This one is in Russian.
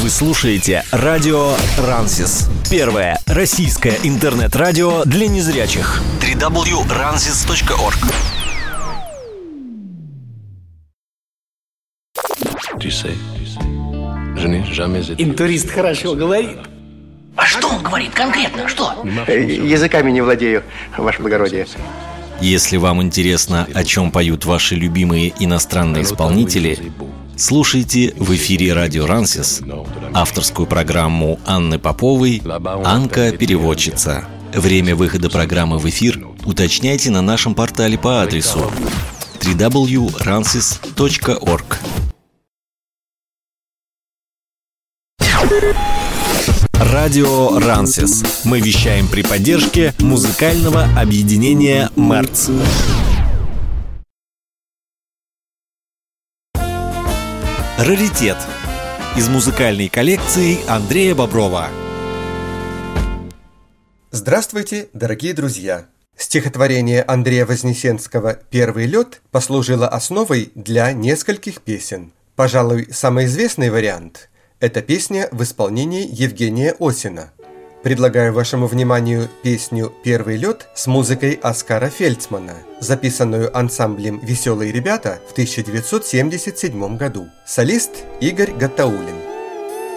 Вы слушаете радио Рансис. Первое российское интернет-радио для незрячих. www.ransis.org. Интурист хорошо говорит. А что он говорит конкретно? Что? Языками не владею, ваше благородие. Если вам интересно, о чем поют ваши любимые иностранные исполнители, слушайте в эфире радио Рансис авторскую программу Анны Поповой «Анка-переводчица». Время выхода программы в эфир уточняйте на нашем портале по адресу www.ransis.org. Радио Рансис. Мы вещаем при поддержке музыкального объединения «Мерц». Раритет из музыкальной коллекции Андрея Боброва. Здравствуйте, дорогие друзья! Стихотворение Андрея Вознесенского «Первый лед» послужило основой для нескольких песен. Пожалуй, самый известный вариант – это песня в исполнении Евгения Осина. Предлагаю вашему вниманию песню «Первый лед» с музыкой Оскара Фельдсмана, записанную ансамблем «Веселые ребята» в 1977 году. Солист Игорь Гаттауллин.